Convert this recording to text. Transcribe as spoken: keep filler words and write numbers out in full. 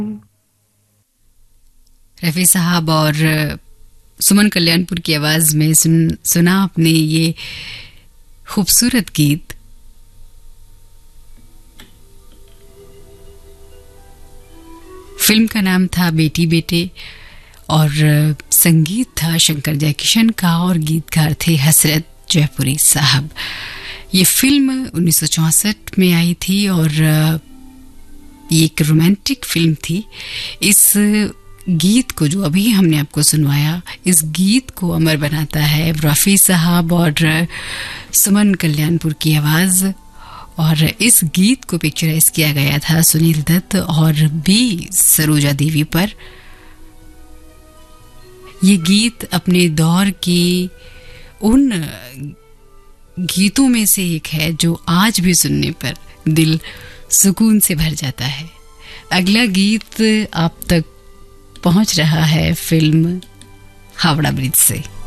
रफ़ी साहब और सुमन कल्याणपुर की आवाज में सुन, सुना आपने ये खूबसूरत गीत। फिल्म का नाम था बेटी बेटे और संगीत था शंकर जयकिशन का और गीतकार थे हसरत जयपुरी साहब। ये फिल्म उन्नीस सौ चौसठ में आई थी और ये एक रोमांटिक फिल्म थी। इस गीत को जो अभी हमने आपको सुनवाया, इस गीत को अमर बनाता है रफ़ी साहब और सुमन कल्याणपुर की आवाज। और इस गीत को पिक्चराइज किया गया था सुनील दत्त और बी सरोजा देवी पर। ये गीत अपने दौर की उन गीतों में से एक है जो आज भी सुनने पर दिल सुकून से भर जाता है। अगला गीत आप तक पहुंच रहा है फिल्म हावड़ा ब्रिज से।